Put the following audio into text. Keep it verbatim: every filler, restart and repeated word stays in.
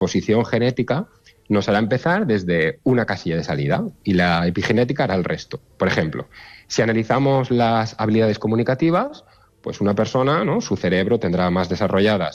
posición genética nos hará empezar desde una casilla de salida y la epigenética hará el resto. Por ejemplo, si analizamos las habilidades comunicativas, pues una persona, ¿no?, su cerebro tendrá más desarrolladas